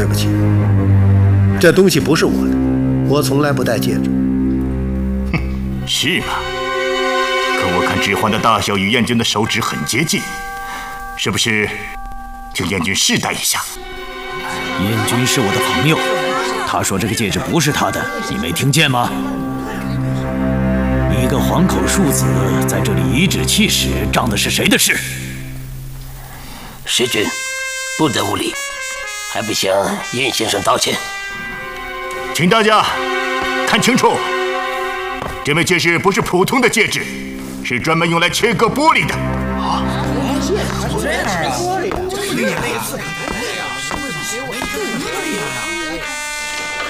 不起，这东西不是我的，我从来不戴戒指。 哼，是吗？可我看指环的大小与燕军的手指很接近，是不是？请燕军试戴一下。 燕军是我的朋友，他说这个戒指不是他的，你没听见吗？一个黄口庶子在这里颐指气使，仗的是谁的势？ 时君，不得无礼，还不向燕先生道歉。 请大家看清楚，这枚戒指不是普通的戒指，是专门用来切割玻璃的。啊，这样啊，玻璃，这个类似。